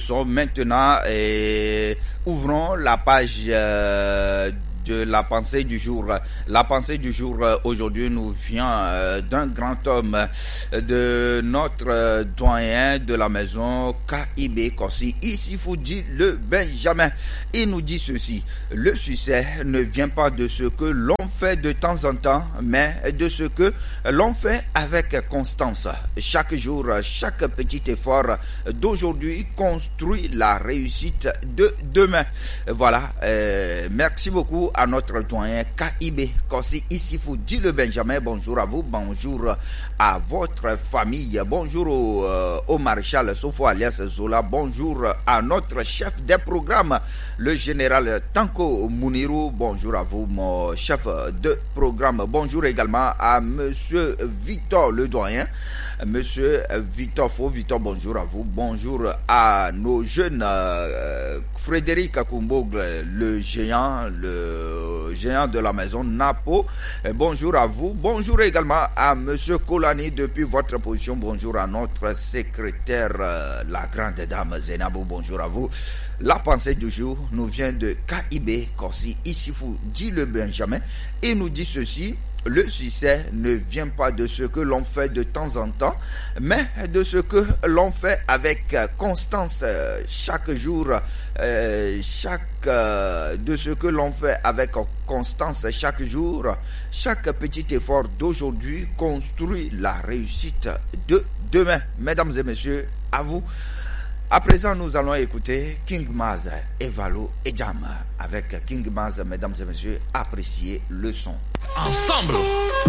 leçon. Maintenant, ouvrons la page de la pensée du jour. La pensée du jour aujourd'hui nous vient d'un grand homme, de notre doyen de la maison, K.I.B. Kossi, Isifoudji le Benjamin. Il nous dit ceci: le succès ne vient pas de ce que l'on fait de temps en temps, mais de ce que l'on fait avec constance. Chaque jour, chaque petit effort d'aujourd'hui construit la réussite de demain. Voilà, merci beaucoup à notre doyen K.I.B. Kossi Isifoudji le Benjamin. Bonjour à vous, bonjour à votre famille, bonjour au maréchal Sofo alias Zola, bonjour à notre chef des programmes, le général Tanko Mounirou, bonjour à vous mon chef de programme, bonjour également à monsieur Victor le doyen, monsieur Victor Faux, Victor, bonjour à vous, bonjour à nos jeunes, Frédéric Akumbogle, le géant de la maison Napo, bonjour à vous, bonjour également à monsieur Kolani depuis votre position, bonjour à notre secrétaire, la grande dame Zenabou, bonjour à vous. La pensée du jour nous vient de K.I.B. Kossi Isifoudji le Benjamin et nous dit ceci: le succès ne vient pas de ce que l'on fait de temps en temps, mais de ce que l'on fait avec constance chaque jour, de ce que l'on fait avec constance chaque jour. Chaque petit effort d'aujourd'hui construit la réussite de demain. Mesdames et messieurs, à vous. À présent, nous allons écouter King Maz, Evalo et Jam. Avec King Maz, mesdames et messieurs, appréciez le son. Ensemble.